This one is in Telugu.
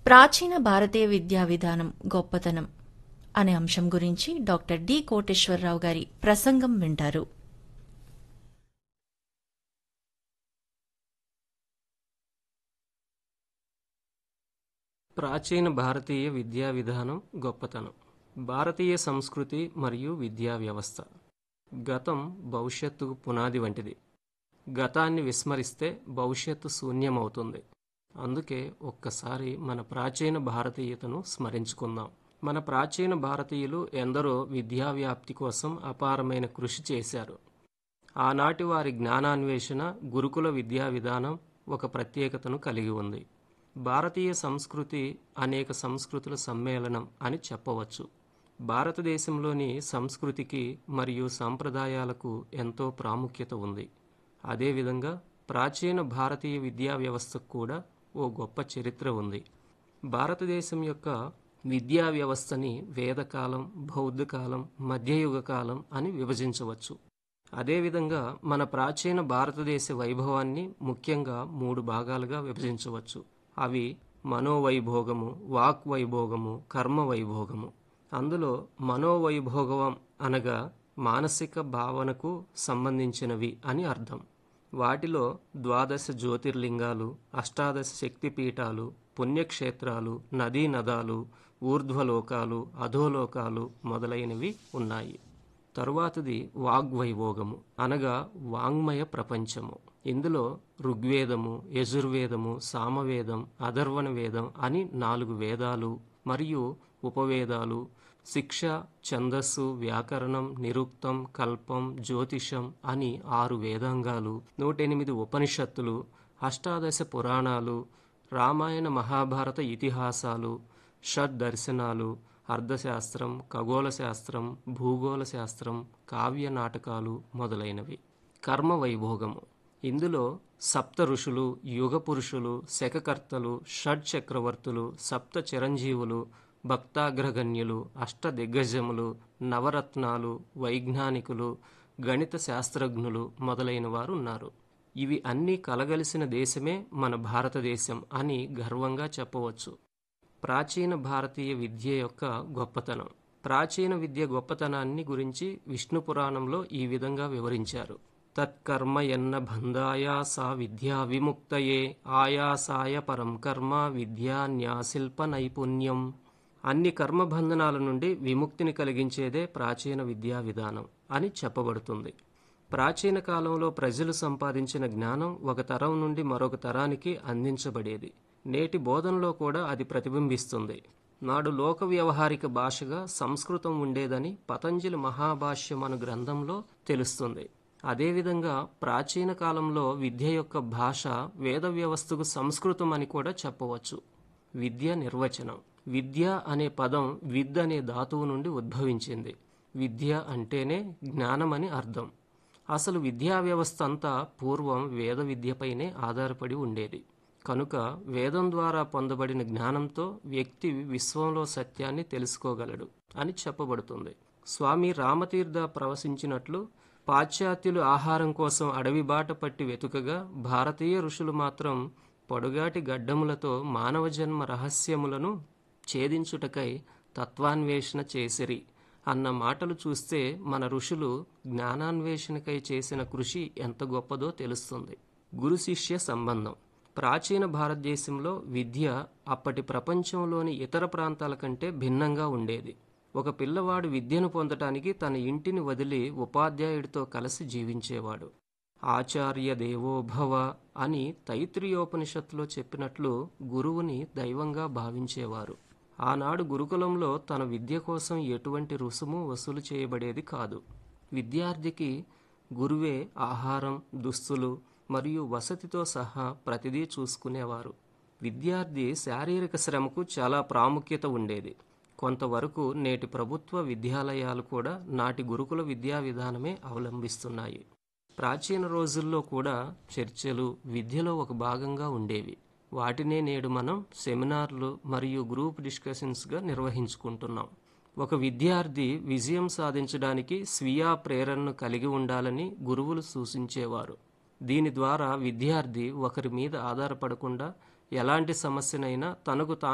ప్రాచీన భారతీయ విద్యా విధానం గొప్పతనం అనే అంశం గురించి డాక్టర్ డి కోటేశ్వరరావు గారి ప్రసంగం వింటారు. ప్రాచీన భారతీయ విద్యా విధానం గొప్పతనం. భారతీయ సంస్కృతి మరియు విద్యా వ్యవస్థ గతం భవిష్యత్తుకు పునాది వంటిది. గతాన్ని విస్మరిస్తే భవిష్యత్తు శూన్యమవుతుంది. అందుకే ఒక్కసారి మన ప్రాచీన భారతీయతను స్మరించుకుందాం. మన ప్రాచీన భారతీయులు ఎందరో విద్యా వ్యాప్తి కోసం అపారమైన కృషి చేశారు. ఆనాటి వారి జ్ఞానాన్వేషణ, గురుకుల విద్యా విధానం ఒక ప్రత్యేకతను కలిగి ఉంది. భారతీయ సంస్కృతి అనేక సంస్కృతుల సమ్మేళనం అని చెప్పవచ్చు. భారతదేశంలోని సంస్కృతికి మరియు సాంప్రదాయాలకు ఎంతో ప్రాముఖ్యత ఉంది. అదేవిధంగా ప్రాచీన భారతీయ విద్యా వ్యవస్థకు కూడా ఓ గొప్ప చరిత్ర ఉంది. భారతదేశం యొక్క విద్యా వ్యవస్థని వేదకాలం, బౌద్ధకాలం, మధ్యయుగ కాలం అని విభజించవచ్చు. అదేవిధంగా మన ప్రాచీన భారతదేశ వైభవాన్ని ముఖ్యంగా 3 భాగాలుగా విభజించవచ్చు. అవి మనోవైభోగము, వాక్వైభోగము, కర్మవైభోగము. అందులో మనోవైభోగం అనగా మానసిక భావనకు సంబంధించినవి అని అర్థం. వాటిలో 12 జ్యోతిర్లింగాలు, 18 శక్తిపీఠాలు, పుణ్యక్షేత్రాలు, నదీ నదాలు, ఊర్ధ్వలోకాలు, అధోలోకాలు మొదలైనవి ఉన్నాయి. తరువాతది వాగ్వైభోగము అనగా వాంగ్మయ ప్రపంచము. ఇందులో ఋగ్వేదము, యజుర్వేదము, సామవేదం, అథర్వణ వేదం అని 4 వేదాలు మరియు ఉపవేదాలు, శిక్ష, ఛందస్సు, వ్యాకరణం, నిరుక్తం, కల్పం, జ్యోతిషం అని 6 వేదాంగాలు, 108 ఉపనిషత్తులు, 18 పురాణాలు, రామాయణ మహాభారత ఇతిహాసాలు, షడ్దర్శనాలు, అర్థశాస్త్రం, ఖగోళ శాస్త్రం, భూగోళ శాస్త్రం, కావ్య నాటకాలు మొదలైనవి. కర్మ వైభోగము. ఇందులో సప్త ఋషులు, యుగ పురుషులు, శకకర్తలు, షడ్ చక్రవర్తులు, సప్త చిరంజీవులు, భక్తాగ్రగణ్యులు, అష్టదిగ్గజములు, నవరత్నాలు, వైజ్ఞానికులు, గణిత శాస్త్రజ్ఞులు మొదలైన వారు ఉన్నారు. ఇవి అన్నీ కలగలిసిన దేశమే మన భారతదేశం అని గర్వంగా చెప్పవచ్చు. ప్రాచీన భారతీయ విద్య యొక్క గొప్పతనం. ప్రాచీన విద్య గొప్పతనాన్ని గురించి విష్ణు పురాణంలో ఈ విధంగా వివరించారు. తత్కర్మ ఎన్న బంధాయ సా విద్యా విముక్తయే ఆయాసాయ పరం కర్మ విద్యా న్యాశిల్ప నైపుణ్యం. అన్ని కర్మబంధనాల నుండి విముక్తిని కలిగించేదే ప్రాచీన విద్యా విధానం అని చెప్పబడుతుంది. ప్రాచీన కాలంలో ప్రజలు సంపాదించిన జ్ఞానం ఒక తరం నుండి మరొక తరానికి అందించబడేది. నేటి బోధనలో కూడా అది ప్రతిబింబిస్తుంది. నాడు లోక వ్యవహారిక భాషగా సంస్కృతం ఉండేదని పతంజలి మహాభాష్యం అను గ్రంథంలో తెలుస్తుంది. అదేవిధంగా ప్రాచీన కాలంలో విద్య యొక్క భాష వేద వ్యవస్థకు సంస్కృతం అని కూడా చెప్పవచ్చు. విద్య నిర్వచనం. విద్య అనే పదం విద్ అనే ధాతువు నుండి ఉద్భవించింది. విద్య అంటేనే జ్ఞానమని అర్థం. అసలు విద్యా వ్యవస్థ అంతా పూర్వం వేద విద్యపైనే ఆధారపడి ఉండేది. కనుక వేదం ద్వారా పొందబడిన జ్ఞానంతో వ్యక్తి విశ్వంలో సత్యాన్ని తెలుసుకోగలడు అని చెప్పబడుతుంది. స్వామి రామతీర్థ ప్రవశించినట్లు పాశ్చాత్యులు ఆహారం కోసం అడవి బాట పట్టి వెతుకగా భారతీయ ఋషులు మాత్రం పొడుగాటి గడ్డములతో మానవ జన్మ రహస్యములను ఛేదించుటకై తత్వాన్వేషణ చేసిరి అన్న మాటలు చూస్తే మన ఋషులు జ్ఞానాన్వేషణకై చేసిన కృషి ఎంత గొప్పదో తెలుస్తుంది. గురు శిష్య సంబంధం. ప్రాచీన భారతదేశంలో విద్య అప్పటి ప్రపంచంలోని ఇతర ప్రాంతాల కంటే భిన్నంగా ఉండేది. ఒక పిల్లవాడు విద్యను పొందటానికి తన ఇంటిని వదిలి ఉపాధ్యాయుడితో కలిసి జీవించేవాడు. ఆచార్య దేవోభవ అని తైత్రీయోపనిషత్తులో చెప్పినట్లు గురువుని దైవంగా భావించేవారు. ఆనాడు గురుకులంలో తన విద్య కోసం ఎటువంటి రుసుము వసూలు చేయబడేది కాదు. విద్యార్థికి గురువే ఆహారం, దుస్తులు మరియు వసతితో సహా ప్రతిదీ చూసుకునేవారు. విద్యార్థి శారీరక శ్రమకు చాలా ప్రాముఖ్యత ఉండేది. కొంతవరకు నేటి ప్రభుత్వ విద్యాలయాలు కూడా నాటి గురుకుల విద్యా విధానమే అవలంబిస్తున్నాయి. ప్రాచీన రోజుల్లో కూడా చర్చలు విద్యలో ఒక భాగంగా ఉండేవి. వాటినే నేడు మనం సెమినార్లు మరియు గ్రూప్ డిస్కషన్స్గా నిర్వహించుకుంటున్నాం. ఒక విద్యార్థి విజయం సాధించడానికి స్వీయ ప్రేరణను కలిగి ఉండాలని గురువులు సూచించేవారు. దీని ద్వారా విద్యార్థి ఒకరి మీద ఆధారపడకుండా ఎలాంటి సమస్యనైనా తనకు తాను